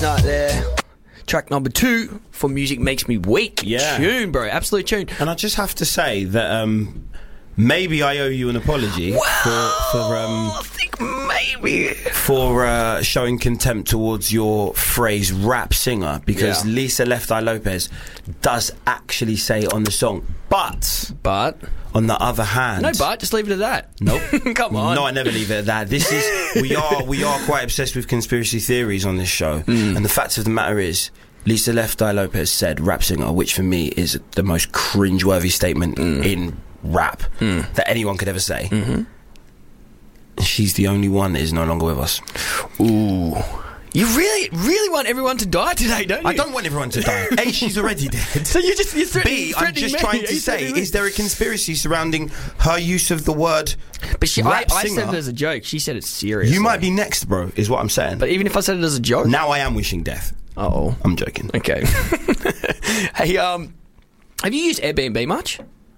Night there. Track number 2 for Music Makes Me Weak. Yeah. Tune, bro. Absolute tune. And I just have to say that maybe I owe you an apology I think maybe for showing contempt towards your phrase rap singer, because Lisa Left Eye Lopez does actually say it on the song. But on the other hand, just leave it at that. Nope. Come on. No, I never leave it at that. This is we are quite obsessed with conspiracy theories on this show, and the fact of the matter is, Lisa Left Eye Lopez said rap singer, which for me is the most cringeworthy statement in rap that anyone could ever say. She's the only one that is no longer with us. Ooh. You really want everyone to die today, don't you? I don't want everyone to die. A, she's already dead. So you're threatening B, I'm just trying to say, is there a conspiracy surrounding her use of the word But rap I singer? said it as a joke. She said it's serious. You might be next, bro, is what I'm saying. But even if I said it as a joke... Now I am wishing death. Uh-oh. I'm joking. Okay. Hey, have you used Airbnb much?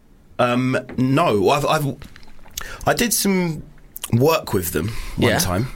No. I did some work with them one time,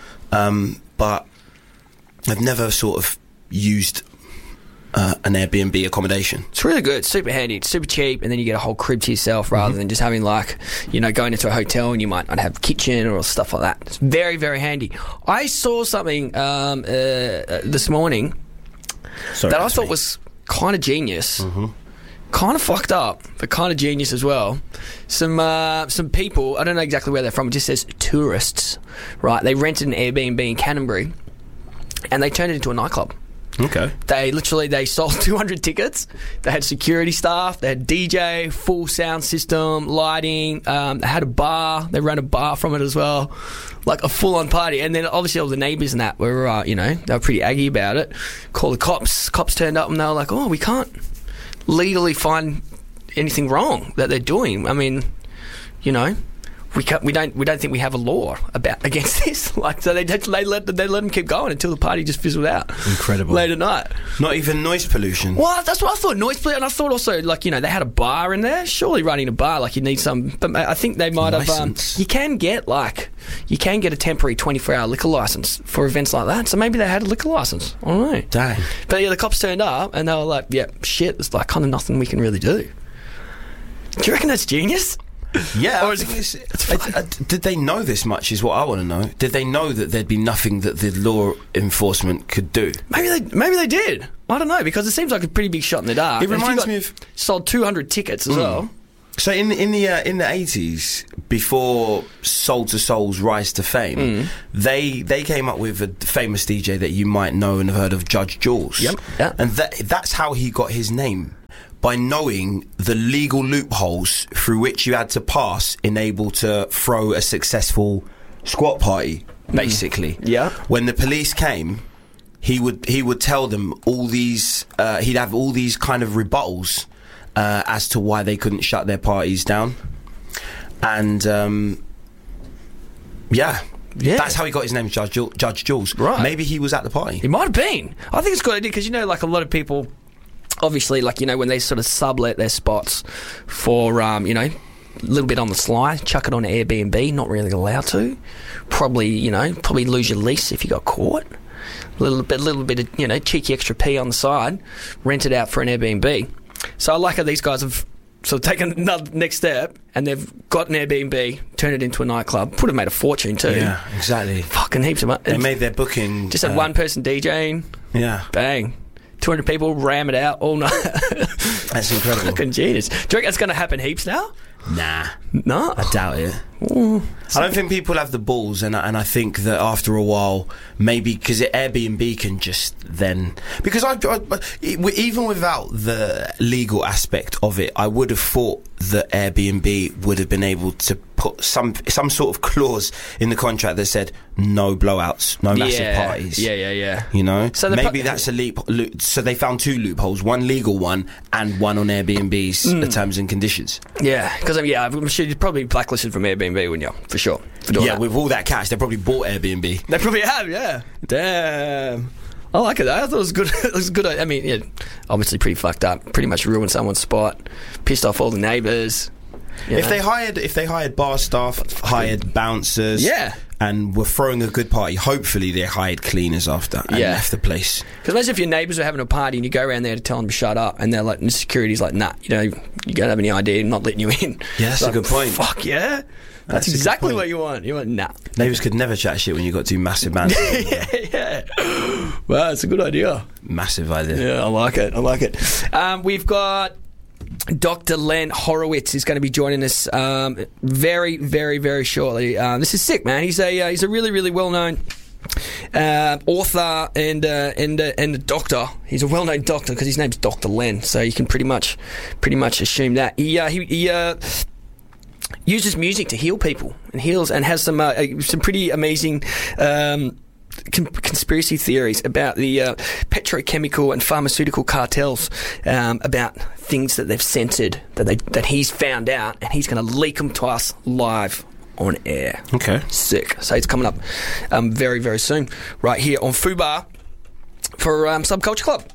but I've never sort of used an Airbnb accommodation. It's really good. It's super handy. It's super cheap, and then you get a whole crib to yourself rather than just having, like, going into a hotel and you might not have a kitchen or stuff like that. It's very, very handy. I saw something this morning that I thought was kind of genius. Kind of fucked up, but kind of genius as well. Some people, I don't know exactly where they're from, it just says tourists, right? They rented an Airbnb in Canterbury and they turned it into a nightclub. Okay. They sold 200 tickets. They had security staff, they had DJ, full sound system, lighting, they had a bar, they ran a bar from it as well, like a full-on party. And then obviously all the neighbours and that were, they were pretty aggy about it. Called the cops. Cops turned up and they were like, we can't legally find anything wrong that they're doing. I mean, we don't think we have a law against this. Like, so they let them keep going until the party just fizzled out. Incredible. Late at night. Not even noise pollution. Well, that's what I thought. Noise pollution. And I thought also, like, they had a bar in there. Surely running a bar, like, you need some. But I think they might have. You can get a temporary 24-hour liquor license for events like that. So maybe they had a liquor license. I don't know. Dang. But yeah, the cops turned up and they were like, shit, there's like kind of nothing we can really do. Do you reckon that's genius? Yeah. Did they know this much is what I want to know. Did they know that there'd be nothing that the law enforcement could do? Maybe they did. I don't know, because it seems like a pretty big shot in the dark. It reminds me of... Sold 200 tickets as well. So in the 80s, before Soul to Soul's rise to fame, they came up with a famous DJ that you might know and have heard of, Judge Jules. Yep. Yeah. And that's how he got his name, by knowing the legal loopholes through which you had to pass in able to throw a successful squat party, basically. Yeah. When the police came, he would tell them all these, he'd have all these kind of rebuttals as to why they couldn't shut their parties down. And that's how he got his name, Judge Jules. Right. Maybe he was at the party. He might have been. I think it's a good idea, because like a lot of people, obviously, like, when they sort of sublet their spots for a little bit on the sly, chuck it on Airbnb, not really allowed to, probably lose your lease if you got caught. A little bit of cheeky extra P on the side, rent it out for an Airbnb. So I like how these guys have sort of taken another next step, and they've got an Airbnb, turned it into a nightclub. Would have made a fortune too. Yeah, exactly. Fucking heaps of money. They made their booking. Just had one person DJing. Yeah. Bang. 200 people, ram it out all night. That's incredible. Fucking genius. Do you reckon that's going to happen heaps now? Nah. No? I doubt it. I don't think people have the balls, and I think that after a while, maybe because Airbnb can just then... Because even without the legal aspect of it, I would have thought that Airbnb would have been able to put some sort of clause in the contract that said no blowouts, no massive parties. Yeah. So maybe that's a leap. So they found two loopholes, one legal one and one on Airbnb's terms and conditions. Yeah, because I'm sure you're probably blacklisted from Airbnb, wouldn't you? For sure. Yeah, with all that cash, they probably bought Airbnb. They probably have, yeah. Damn. I like it though. I thought it was good. It was good. I mean, obviously pretty fucked up. Pretty much ruined someone's spot. Pissed off all the neighbours. If they hired bar staff, hired bouncers, and were throwing a good party. Hopefully they hired cleaners after and left the place. Because imagine if your neighbours were having a party and you go around there to tell them to shut up, and they're like, and the security's like, nah, you don't have any idea, I'm not letting you in. Yeah, that's a good point. Fuck yeah. That's exactly what you want. You want, nah. Neighbours could never chat shit when you got two massive bands. yeah. Well, it's a good idea. Massive idea. Yeah, I like it. We've got Dr. Len Horowitz is going to be joining us very, very, very shortly. This is sick, man. He's a really, really well-known author and a doctor. He's a well-known doctor because his name's Dr. Len, so you can pretty much assume that. He uses music to heal people and heals and has some pretty amazing conspiracy theories about the petrochemical and pharmaceutical cartels, about things that they've censored that he's found out, and he's going to leak them to us live on air. Okay, sick. So it's coming up very, very soon, right here on Fubar for Subculture Club.